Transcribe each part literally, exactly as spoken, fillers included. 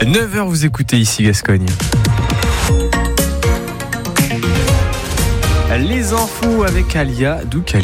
neuf heures, vous écoutez ici Gascogne. Les infos avec Alia Doukali.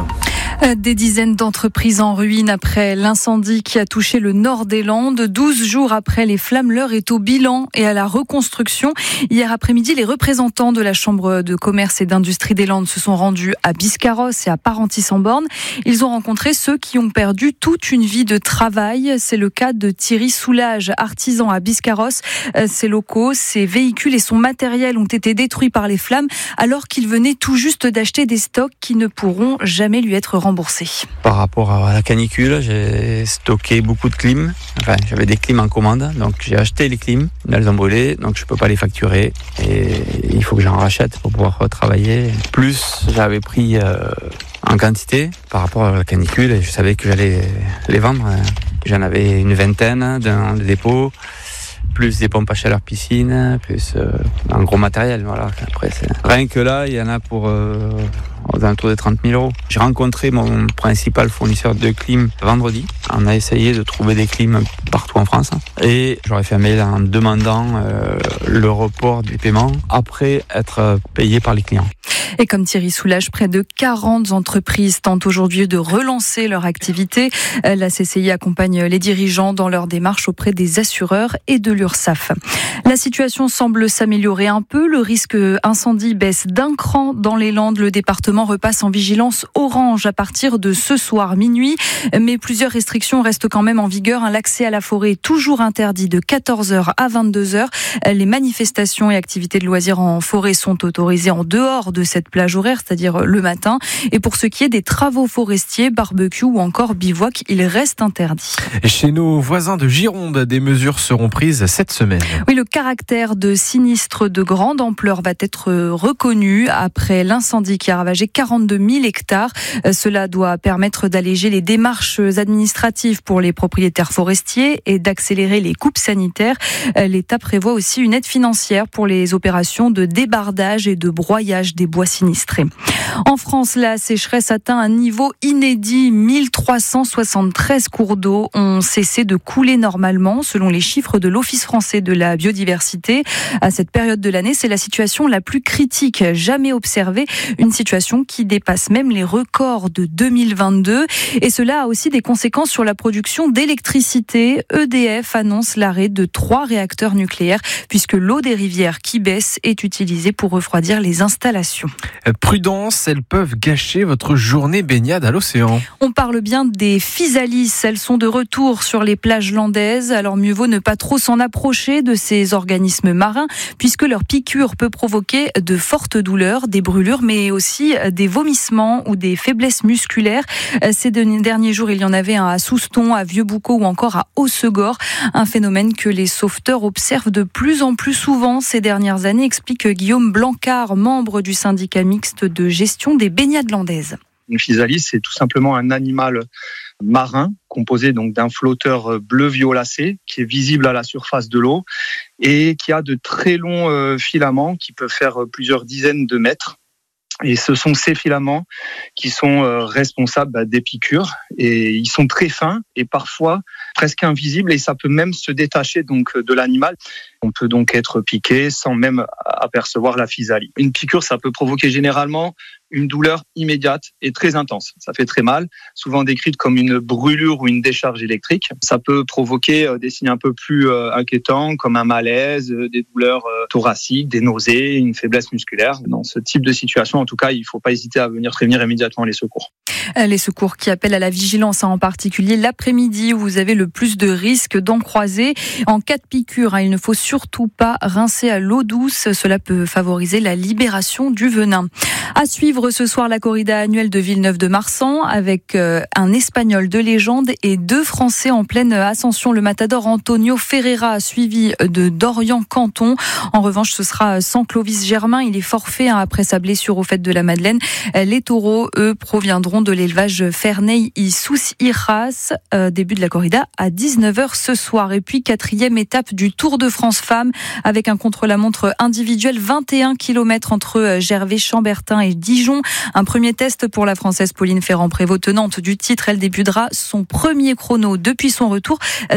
Des dizaines d'entreprises en ruine après l'incendie qui a touché le nord des Landes. douze jours après les flammes, l'heure est au bilan et à la reconstruction. Hier après-midi, les représentants de la Chambre de commerce et d'industrie des Landes se sont rendus à Biscarrosse et à Parentis-en-Born. Ils ont rencontré ceux qui ont perdu toute une vie de travail. C'est le cas de Thierry Soulage, artisan à Biscarrosse. Ses locaux, ses véhicules et son matériel ont été détruits par les flammes alors qu'il venait tout juste d'acheter des stocks qui ne pourront jamais lui être remboursés. Par rapport à la canicule, j'ai stocké beaucoup de clim. Enfin, j'avais des clims en commande, donc j'ai acheté les clims. Elles ont brûlé, donc je peux pas les facturer. Et il faut que j'en rachète pour pouvoir retravailler. Plus, j'avais pris euh, en quantité par rapport à la canicule et je savais que j'allais les vendre. J'en avais une vingtaine dans le dépôt, plus des pompes à chaleur piscine, plus euh, un gros matériel. Voilà. Après, c'est... Rien que là, il y en a pour euh, aux alentours de trente mille euros. J'ai rencontré mon principal fournisseur de clim vendredi. On a essayé de trouver des clims partout en France. Et j'aurais fait un mail en demandant euh, le report du paiement après être payé par les clients. Et comme Thierry Soulage, près de quarante entreprises tentent aujourd'hui de relancer leur activité. La C C I accompagne les dirigeants dans leur démarche auprès des assureurs et de l'URSSAF. La situation semble s'améliorer un peu. Le risque incendie baisse d'un cran dans les Landes. Le département repasse en vigilance orange à partir de ce soir minuit. Mais plusieurs restrictions restent quand même en vigueur. L'accès à la forêt est toujours interdit de quatorze heures à vingt-deux heures. Les manifestations et activités de loisirs en forêt sont autorisées en dehors de cette plage horaire, c'est-à-dire le matin. Et pour ce qui est des travaux forestiers, barbecue ou encore bivouac, il reste interdit. Chez nos voisins de Gironde, des mesures seront prises cette semaine. Oui, le caractère de sinistre de grande ampleur va être reconnu après l'incendie qui a ravagé quarante-deux mille hectares. Cela doit permettre d'alléger les démarches administratives pour les propriétaires forestiers et d'accélérer les coupes sanitaires. L'État prévoit aussi une aide financière pour les opérations de débardage et de broyage des bois sinistrés. En France, la sécheresse atteint un niveau inédit. mille trois cent soixante-treize cours d'eau ont cessé de couler normalement, selon les chiffres de l'Office français de la biodiversité. À cette période de l'année, c'est la situation la plus critique jamais observée. Une situation qui dépasse même les records de deux mille vingt-deux. Et cela a aussi des conséquences sur la production d'électricité. E D F annonce l'arrêt de trois réacteurs nucléaires, puisque l'eau des rivières qui baisse est utilisée pour refroidir les installations. Prudence, elles peuvent gâcher votre journée baignade à l'océan. On parle bien des physalis. Elles sont de retour sur les plages landaises. Alors mieux vaut ne pas trop s'en approcher de ces organismes marins, puisque leur piqûre peut provoquer de fortes douleurs, des brûlures, mais aussi des vomissements ou des faiblesses musculaires. Ces derniers jours, il y en avait un à Souston, à Vieux-Boucau ou encore à Hossegor. Un phénomène que les sauveteurs observent de plus en plus souvent ces dernières années, explique Guillaume Blancard, membre du syndicat mixte de gestion des baignades landaises. Une physalis, c'est tout simplement un animal marin composé donc d'un flotteur bleu violacé qui est visible à la surface de l'eau et qui a de très longs filaments qui peuvent faire plusieurs dizaines de mètres. Et ce sont ces filaments qui sont responsables des piqûres et ils sont très fins et parfois presque invisibles et ça peut même se détacher donc de l'animal. On peut donc être piqué sans même apercevoir la physalie. Une piqûre, ça peut provoquer généralement une douleur immédiate et très intense. Ça fait très mal, souvent décrite comme une brûlure ou une décharge électrique. Ça peut provoquer des signes un peu plus inquiétants comme un malaise, des douleurs thoraciques, des nausées, une faiblesse musculaire. Dans ce type de situation, en tout cas, il ne faut pas hésiter à venir prévenir immédiatement les secours. Les secours qui appellent à la vigilance, en particulier l'après-midi où vous avez le plus de risques d'en croiser. En cas de piqûre, il ne faut surtout pas rincer à l'eau douce. Cela peut favoriser la libération du venin. À suivre ce soir la corrida annuelle de Villeneuve-de-Marsan avec un Espagnol de légende et deux Français en pleine ascension. Le matador Antonio Ferreira suivi de Dorian Canton. En revanche, ce sera sans Clovis Germain. Il est forfait après sa blessure aux Fêtes de la Madeleine. Les taureaux, eux, proviendront de l'élevage Ferney y Sous Iras. Euh, début de la corrida à dix-neuf heures ce soir. Et puis quatrième étape du Tour de France Femmes avec un contre-la-montre individuel, vingt et un kilomètres entre Gervais, Chambertin et Dijon. Un premier test pour la Française Pauline Ferrand-Prévot, tenante du titre. Elle débutera son premier chrono depuis son retour